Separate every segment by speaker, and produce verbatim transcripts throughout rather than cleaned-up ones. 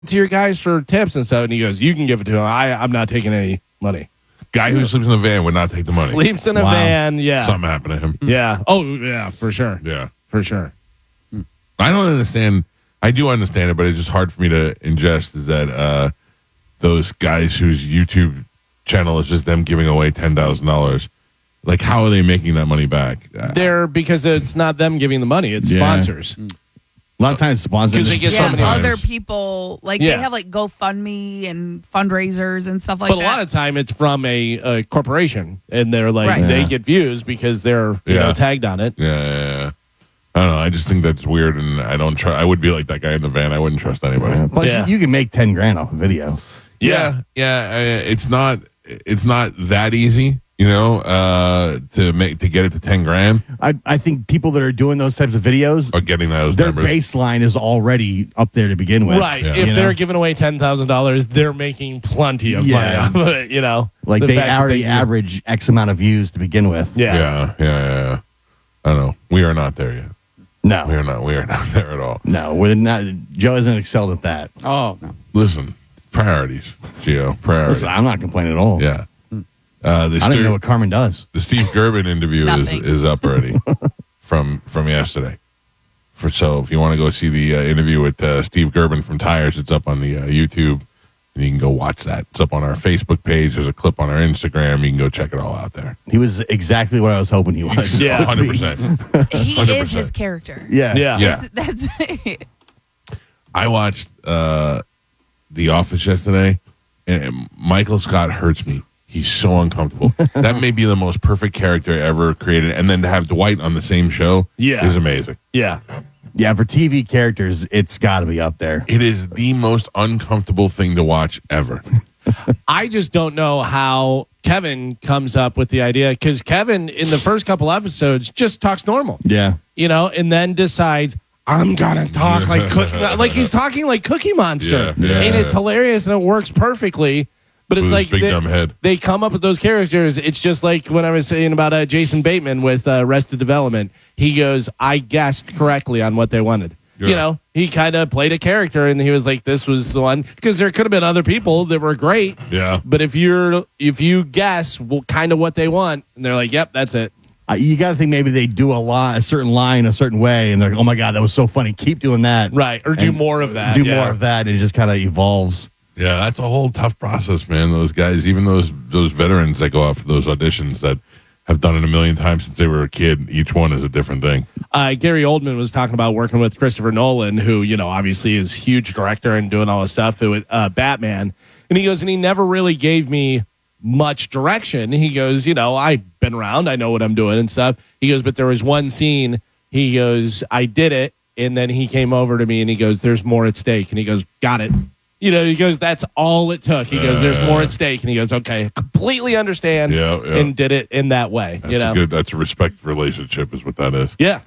Speaker 1: to your guys for tips and stuff? And he goes, you can give it to him. I, I'm not taking any money.
Speaker 2: Guy who sleeps in the van would not take the money.
Speaker 1: Sleeps in a
Speaker 3: Wow.
Speaker 1: van, yeah.
Speaker 2: Something happened to him.
Speaker 1: Yeah. Oh, yeah, for sure.
Speaker 2: Yeah.
Speaker 1: For sure.
Speaker 2: I don't understand. I do understand it, but it's just hard for me to ingest is that uh, those guys whose YouTube channel is just them giving away ten thousand dollars. Like, how are they making that money back? Uh,
Speaker 1: They're, because it's not them giving the money, it's
Speaker 3: Yeah.
Speaker 1: sponsors.
Speaker 3: A lot of times sponsors.
Speaker 1: Because they get
Speaker 4: Yeah,
Speaker 1: so many
Speaker 4: other
Speaker 2: times.
Speaker 4: people like
Speaker 1: Yeah.
Speaker 4: they have like GoFundMe and fundraisers and stuff like
Speaker 1: But a
Speaker 4: that.
Speaker 1: lot of time it's from a, a corporation, and they're like,
Speaker 4: Right.
Speaker 1: they
Speaker 3: Yeah.
Speaker 1: get views because they're you
Speaker 2: Yeah.
Speaker 1: know, tagged on it.
Speaker 2: yeah, yeah, yeah. I don't know. I just think that's weird, and I don't try. I would be like that guy in the van. I wouldn't trust anybody.
Speaker 3: Yeah. Plus,
Speaker 1: Yeah.
Speaker 3: you, you can make ten grand off a video.
Speaker 2: Yeah, yeah. uh, it's not. It's not that easy, you know, uh, to make to get it to ten grand
Speaker 3: I, I think people that are doing those types of videos,
Speaker 2: or getting those
Speaker 3: their
Speaker 2: numbers.
Speaker 3: baseline is already up there to begin with.
Speaker 1: Right.
Speaker 2: Yeah.
Speaker 1: If
Speaker 3: You
Speaker 1: they're
Speaker 3: know?
Speaker 1: giving away ten thousand dollars, they're making plenty of
Speaker 3: Yeah.
Speaker 1: money. But, you know,
Speaker 3: Like
Speaker 1: the
Speaker 3: they
Speaker 1: fact that
Speaker 3: already
Speaker 1: they-
Speaker 3: average X amount of views to begin with.
Speaker 1: Yeah.
Speaker 2: Yeah, yeah, yeah, yeah. I don't know. We are not there yet.
Speaker 3: No.
Speaker 2: We are not. We are not there at all.
Speaker 3: No, we're not. Joe hasn't excelled at that.
Speaker 5: Oh, no.
Speaker 2: Listen, priorities, Gio. Priorities.
Speaker 3: Listen, I'm not complaining at all.
Speaker 2: Yeah. Uh, the,
Speaker 3: I don't even
Speaker 2: Stu-
Speaker 3: know what Carmen does.
Speaker 2: the Steve Gerben interview is,
Speaker 4: Nothing.
Speaker 2: is up already from from yesterday. For so, if you want to go see the uh, interview with uh, Steve Gerben from Tires, it's up on the uh, YouTube, and you can go watch that. It's up on our Facebook page. There's a clip on our Instagram. You can go check it all out there.
Speaker 3: He was exactly what I was hoping he was.
Speaker 1: Yeah.
Speaker 2: one hundred percent.
Speaker 4: he
Speaker 2: one hundred
Speaker 4: is his
Speaker 2: percent.
Speaker 4: character.
Speaker 3: Yeah.
Speaker 1: Yeah.
Speaker 2: Yeah.
Speaker 4: That's
Speaker 2: I watched uh, The Office yesterday, and Michael Scott hurts me. He's so uncomfortable. That may be the most perfect character ever created, and then to have Dwight on the same show
Speaker 1: Yeah.
Speaker 2: is amazing.
Speaker 1: Yeah.
Speaker 3: Yeah, for T V characters, it's got to be up there.
Speaker 2: It is the most uncomfortable thing to watch ever.
Speaker 1: I just don't know how Kevin comes up with the idea, because Kevin, in the first couple episodes, just talks normal,
Speaker 3: Yeah.
Speaker 1: you know, and then decides, I'm going to talk like Cookie, like he's talking like Cookie Monster.
Speaker 2: Yeah, yeah.
Speaker 1: And it's hilarious and it works perfectly. But it's
Speaker 2: With
Speaker 1: like
Speaker 2: his big
Speaker 1: they,
Speaker 2: dumb head.
Speaker 1: they come up with those characters. It's just like when I was saying about uh, Jason Bateman with uh, Arrested Development. He goes, I guessed correctly on what they wanted.
Speaker 2: Yeah.
Speaker 1: You know, he kind of played a character, and he was like, this was the one. Because there could have been other people that were great.
Speaker 2: Yeah.
Speaker 1: But if you're if you guess well, kind of what they want, and they're like, yep, that's it.
Speaker 3: Uh, you got to think maybe they do a lot, a certain line, a certain way, and they're like, oh my God, that was so funny. Keep doing that.
Speaker 1: Right. Or do
Speaker 3: And
Speaker 1: more of that.
Speaker 3: Do
Speaker 1: yeah.
Speaker 3: more of that. And it just kind of evolves.
Speaker 2: Yeah, that's a whole tough process, man. Those guys, even those those veterans that go out for those auditions that have done it a million times since they were a kid, each one is a different thing.
Speaker 1: Uh, Gary Oldman was talking about working with Christopher Nolan, who, you know, obviously is a huge director and doing all this stuff with uh, Batman. And he goes, and he never really gave me much direction. He goes, you know, I've been around, I know what I'm doing and stuff. He goes, but there was one scene, he goes, I did it. And then he came over to me and he goes, there's more at stake. And he goes, got it. You know, he goes, that's all it took. He goes, there's more at stake. And he goes, okay, completely understand.
Speaker 2: Yeah, yeah.
Speaker 1: And did it in that way.
Speaker 2: That's
Speaker 1: you know?
Speaker 2: a good. That's a respect relationship, is what that is.
Speaker 1: Yeah.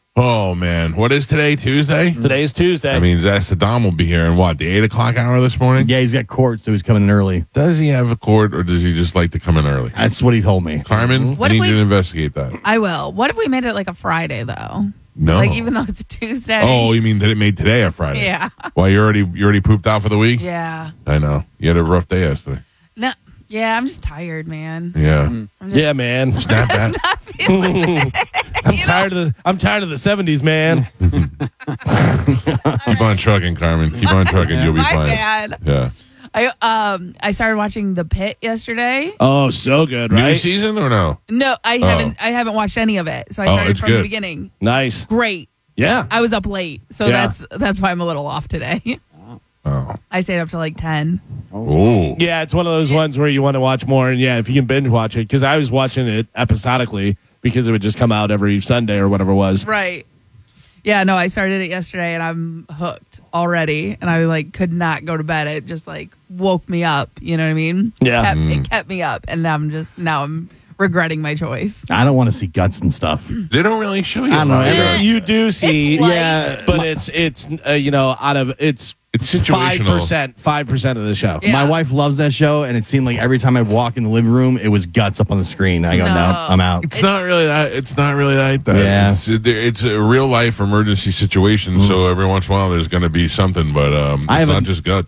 Speaker 2: Oh man, what is today? Tuesday.
Speaker 1: Today's Tuesday.
Speaker 2: I mean, Zasta Dom will be here in what, the eight o'clock hour this morning?
Speaker 3: Yeah, he's got court, so he's coming in early.
Speaker 2: Does he have a court, or does he just like to come in early?
Speaker 3: That's what he told me.
Speaker 2: Carmen,
Speaker 4: What
Speaker 2: I
Speaker 4: if
Speaker 2: need
Speaker 4: we-
Speaker 2: you to investigate that.
Speaker 4: I will. What if we made it like a Friday though?
Speaker 2: No.
Speaker 4: Like even though it's a Tuesday.
Speaker 2: Oh, you mean that it made today a Friday?
Speaker 4: Yeah.
Speaker 2: Well, you already you already pooped out for the week.
Speaker 4: Yeah.
Speaker 2: I know. You had a rough day yesterday.
Speaker 4: No. Yeah, I'm just tired, man.
Speaker 2: Yeah.
Speaker 4: I'm just,
Speaker 1: yeah, man.
Speaker 2: Snap that.
Speaker 4: not feeling
Speaker 1: I'm tired of the I'm tired of the seventies, man.
Speaker 2: Keep on trucking, Carmen. Keep on trucking. You'll be
Speaker 4: my
Speaker 2: fine.
Speaker 4: bad.
Speaker 2: Yeah.
Speaker 4: I um I started watching The Pit yesterday.
Speaker 1: Oh, so good,
Speaker 2: New
Speaker 1: right?
Speaker 2: season or no?
Speaker 4: No, I
Speaker 2: Oh.
Speaker 4: haven't I haven't watched any of it. So I
Speaker 2: Oh,
Speaker 4: started
Speaker 2: it's
Speaker 4: from the
Speaker 2: good.
Speaker 4: beginning.
Speaker 1: Nice.
Speaker 4: Great.
Speaker 1: Yeah.
Speaker 4: I was up late. So
Speaker 1: Yeah.
Speaker 4: that's that's why I'm a little off today.
Speaker 2: Oh.
Speaker 4: I stayed up till like ten.
Speaker 2: Ooh.
Speaker 1: Yeah, it's one of those ones where you want to watch more, and yeah, if you can binge watch it, because I was watching it episodically because it would just come out every Sunday or whatever it was.
Speaker 4: Right. Yeah, no, I started it yesterday and I'm hooked already. And I like could not go to bed. It just like woke me up. You know what I mean?
Speaker 1: Yeah.
Speaker 4: Kept,
Speaker 2: Mm.
Speaker 4: It kept me up. And now I'm just now I'm regretting my choice.
Speaker 3: I don't want to see guts and stuff.
Speaker 2: They don't really show you.
Speaker 3: I don't know.
Speaker 2: a lot of
Speaker 3: Yeah.
Speaker 2: that.
Speaker 1: You do see,
Speaker 4: It's light.
Speaker 1: yeah, but it's it's uh, you know out of it's
Speaker 2: It's
Speaker 1: Five
Speaker 2: situational.
Speaker 1: percent, five percent of the show.
Speaker 4: Yeah.
Speaker 3: My wife loves that show, and it seemed like every time I'd walk in the living room, it was guts up on the screen. I go, no,
Speaker 4: No.
Speaker 3: I'm out.
Speaker 2: It's, not really that. It's not really like that.
Speaker 3: Yeah.
Speaker 2: It's, it's a real life emergency situation. So every once in a while, there's going to be something, but um,
Speaker 3: I
Speaker 2: it's
Speaker 3: have
Speaker 2: not
Speaker 3: a-
Speaker 2: just guts.